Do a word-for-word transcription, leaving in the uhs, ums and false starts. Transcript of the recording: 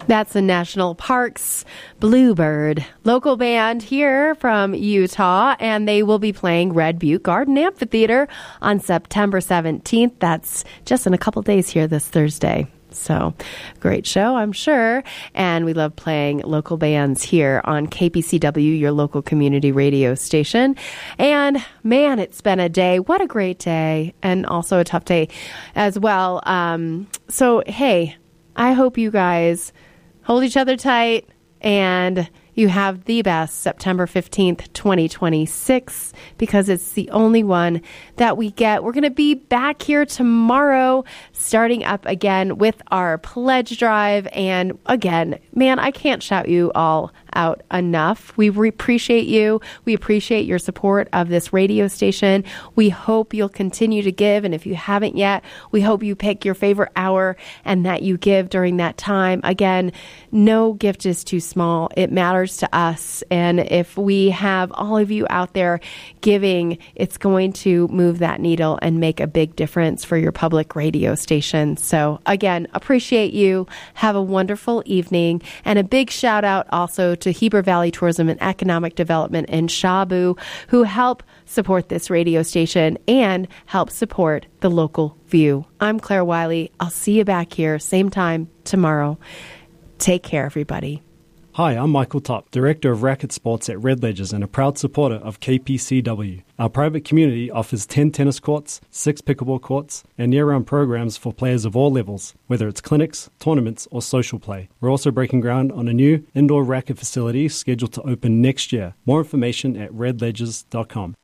That's the National Parks Bluebird, local band here from Utah, and they will be playing Red Butte Garden Amphitheater on September seventeenth. That's just in a couple days here this Thursday. So, great show, I'm sure. And we love playing local bands here on K P C W, your local community radio station. And man, it's been a day. What a great day. And also a tough day as well. Um, so, hey, I hope you guys hold each other tight and you have the best September fifteenth, twenty twenty-six, because it's the only one that we get. We're going to be back here tomorrow, starting up again with our pledge drive. And again, man, I can't shout you all out enough. We re- appreciate you. We appreciate your support of this radio station. We hope you'll continue to give. And if you haven't yet, we hope you pick your favorite hour and that you give during that time. Again, no gift is too small. It matters to us. And if we have all of you out there giving, it's going to move that needle and make a big difference for your public radio station. So again, appreciate you. Have a wonderful evening. And a big shout out also to Heber Valley Tourism and Economic Development in Shabu, who help support this radio station and help support the local view. I'm Claire Wiley. I'll see you back here, same time tomorrow. Take care, everybody. Hi, I'm Michael Topp, Director of Racket Sports at Red Ledgers and a proud supporter of K P C W. Our private community offers ten tennis courts, six pickleball courts, and year-round programs for players of all levels, whether it's clinics, tournaments, or social play. We're also breaking ground on a new indoor racket facility scheduled to open next year. More information at red ledgers dot com.